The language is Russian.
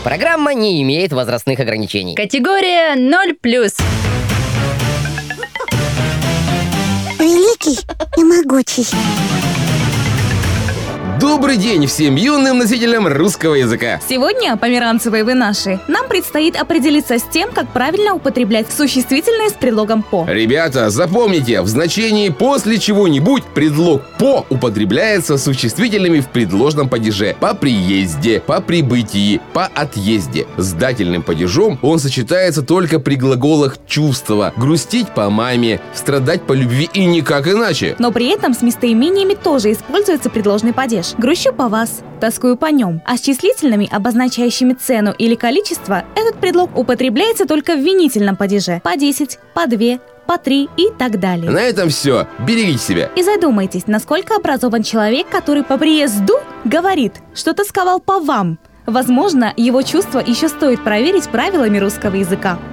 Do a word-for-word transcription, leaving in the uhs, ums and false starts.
Программа не имеет возрастных ограничений. Категория ноль плюс. Великий и могучий. Добрый день всем юным носителям русского языка. Сегодня, померанцевые вы наши, нам предстоит определиться с тем, как правильно употреблять существительное с предлогом «по». Ребята, запомните, в значении «после чего-нибудь» предлог «по» употребляется с существительными в предложном падеже по приезде, по прибытии, по отъезде. С дательным падежом он сочетается только при глаголах «чувства», грустить по маме, страдать по любви и никак иначе. Но при этом с местоимениями тоже используется предложный падеж. Грущу по вас, тоскую по нем. А с числительными, обозначающими цену или количество, этот предлог употребляется только в винительном падеже. По десять, по две, по три и так далее. На этом все. Берегите себя. И задумайтесь, насколько образован человек, который по приезду говорит, что тосковал по вам. Возможно, его чувства еще стоит проверить правилами русского языка.